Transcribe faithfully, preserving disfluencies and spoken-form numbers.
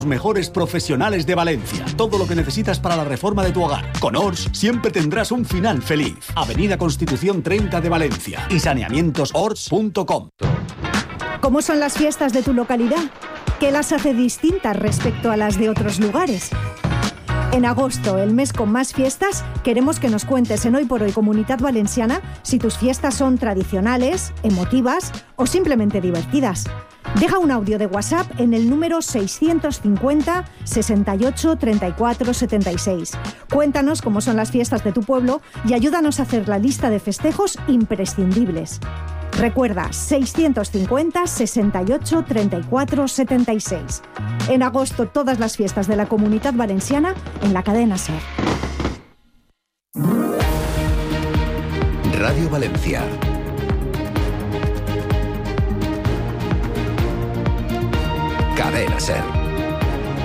Los mejores profesionales de Valencia. Todo lo que necesitas para la reforma de tu hogar. Con O R S siempre tendrás un final feliz. Avenida Constitución treinta de Valencia y saneamientos ors punto com. ¿Cómo son las fiestas de tu localidad? ¿Qué las hace distintas respecto a las de otros lugares? En agosto, el mes con más fiestas, queremos que nos cuentes en Hoy por Hoy Comunidad Valenciana si tus fiestas son tradicionales, emotivas o simplemente divertidas. Deja un audio de WhatsApp en el número seiscientos cincuenta, sesenta y ocho, treinta y cuatro, setenta y seis. Cuéntanos cómo son las fiestas de tu pueblo y ayúdanos a hacer la lista de festejos imprescindibles. Recuerda, seiscientos cincuenta, sesenta y ocho, treinta y cuatro, setenta y seis. En agosto, todas las fiestas de la Comunidad Valenciana en la cadena SER. Radio Valencia. Cadena SER.